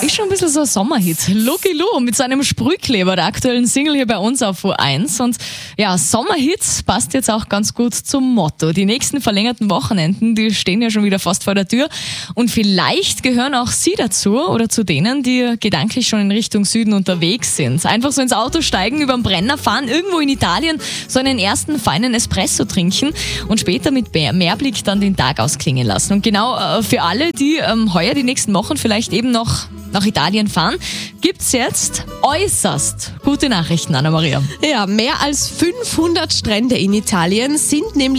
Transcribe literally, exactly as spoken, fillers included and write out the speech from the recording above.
Ist schon ein bisschen so ein Sommerhit. Lucky Lou mit seinem Sprühkleber, der aktuellen Single hier bei uns auf U eins. Und ja, Sommerhits passt jetzt auch ganz gut zum Motto. Die nächsten verlängerten Wochenenden, die stehen ja schon wieder fast vor der Tür. Und vielleicht gehören auch Sie dazu oder zu denen, die gedanklich schon in Richtung Süden unterwegs sind. Einfach so ins Auto steigen, über den Brenner fahren, irgendwo in Italien so einen ersten feinen Espresso trinken und später mit Meerblick dann den Tag ausklingen lassen. Und genau äh, für alle, die ähm, heuer die nächsten Wochen vielleicht eben noch nach Italien fahren, gibt's jetzt äußerst gute Nachrichten, Anna-Maria. Ja, mehr als fünfhundert Strände in Italien sind nämlich